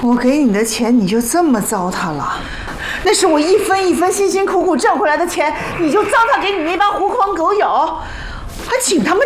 我给你的钱你就这么糟蹋了？那是我一分一分辛辛苦苦挣回来的钱，你就糟蹋给你那帮狐狂狗友，还请他们